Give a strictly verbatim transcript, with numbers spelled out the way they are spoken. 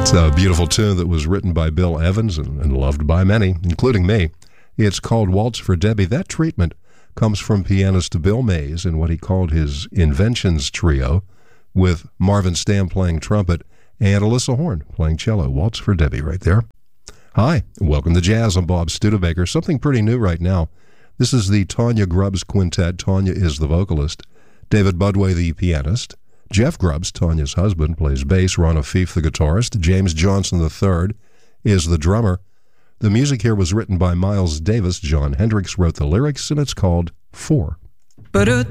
It's a beautiful tune that was written by Bill Evans and, and loved by many, including me. It's called Waltz for Debbie. That treatment comes from pianist Bill Mays and what he called his Inventions Trio, with Marvin Stamm playing trumpet and Alyssa Horn playing cello. Waltz for Debbie right there. Hi, welcome to Jazz. I'm Bob Studebaker. Something pretty new right now. This is the Tanya Grubbs Quintet. Tanya is the vocalist. David Budway, the pianist. Jeff Grubbs, Tanya's husband, plays bass. Ron O'Keefe, the guitarist. James Johnson the third is the drummer. The music here was written by Miles Davis. John Hendricks wrote the lyrics, and it's called Four. But